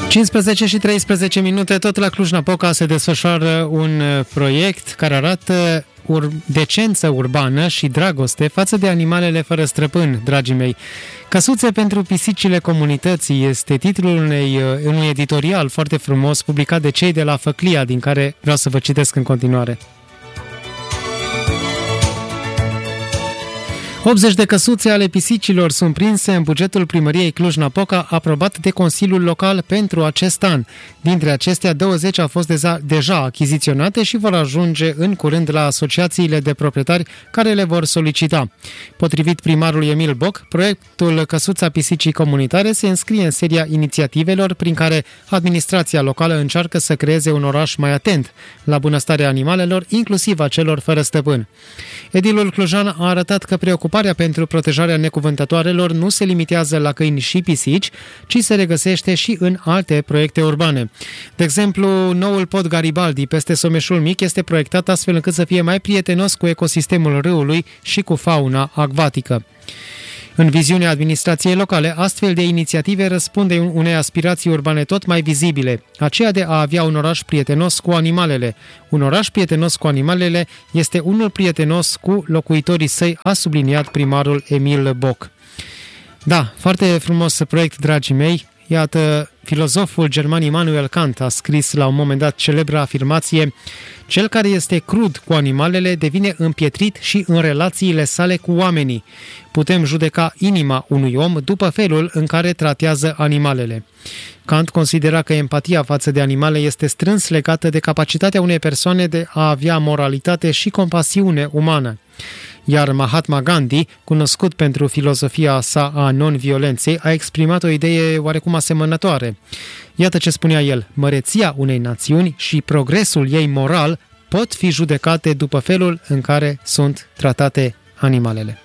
15 și 13 minute, tot la Cluj-Napoca se desfășoară un proiect care arată decență urbană și dragoste față de animalele fără stăpân, dragii mei. Căsuțe pentru pisicile comunității este titlul unui editorial foarte frumos publicat de cei de la Făclia, din care vreau să vă citesc în continuare. 80 de căsuțe ale pisicilor sunt prinse în bugetul primăriei Cluj-Napoca, aprobat de Consiliul Local pentru acest an. Dintre acestea, 20 au fost deja achiziționate și vor ajunge în curând la asociațiile de proprietari care le vor solicita. Potrivit primarului Emil Boc, proiectul Căsuța Pisicii Comunitare se înscrie în seria inițiativelor prin care administrația locală încearcă să creeze un oraș mai atent la bunăstarea animalelor, inclusiv a celor fără stăpân. Edilul clujan a arătat că preocuparea pentru protejarea necuvântătoarelor nu se limitează la câini și pisici, ci se regăsește și în alte proiecte urbane. De exemplu, noul pod Garibaldi peste Someșul Mic este proiectat astfel încât să fie mai prietenos cu ecosistemul râului și cu fauna acvatică. În viziunea administrației locale, astfel de inițiative răspunde unei aspirații urbane tot mai vizibile, aceea de a avea un oraș prietenos cu animalele. Un oraș prietenos cu animalele este unul prietenos cu locuitorii săi, a subliniat primarul Emil Boc. Da, foarte frumos proiect, dragii mei. Iată, filozoful german Immanuel Kant a scris la un moment dat celebra afirmație: cel care este crud cu animalele devine împietrit și în relațiile sale cu oamenii. Putem judeca inima unui om după felul în care tratează animalele. Kant considera că empatia față de animale este strâns legată de capacitatea unei persoane de a avea moralitate și compasiune umană. Iar Mahatma Gandhi, cunoscut pentru filozofia sa a non-violenței, a exprimat o idee oarecum asemănătoare. Iată ce spunea el: măreția unei națiuni și progresul ei moral pot fi judecate după felul în care sunt tratate animalele.